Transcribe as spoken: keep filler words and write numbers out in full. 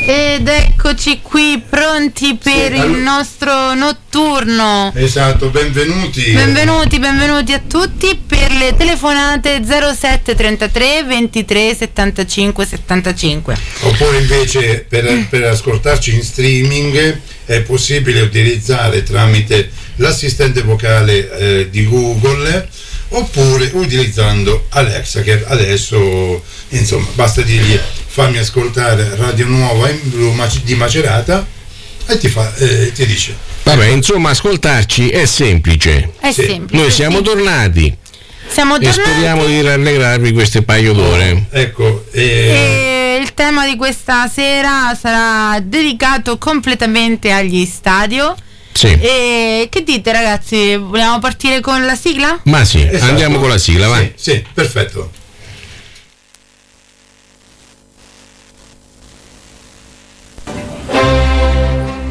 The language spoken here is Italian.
Ed eccoci qui pronti per sì, il allora... nostro notturno. Esatto, benvenuti. Benvenuti, benvenuti a tutti per le telefonate zero sette trentatré ventitré settantacinque settantacinque. Oppure invece per, per ascoltarci in streaming è possibile utilizzare tramite l'assistente vocale eh, di Google, oppure utilizzando Alexa, che adesso insomma basta dirgli fammi ascoltare Radio Nuova in Blu di Macerata e ti fa eh, ti dice vabbè, insomma ascoltarci è semplice, è sì. semplice noi siamo sì. tornati siamo tornati e speriamo di rallegrarvi queste paio d'ore. Ecco, e... e il tema di questa sera sarà dedicato completamente agli stadio. Sì. E che dite, ragazzi? Vogliamo partire con la sigla? Ma sì, esatto. Andiamo con la sigla, vai. Sì, sì, perfetto.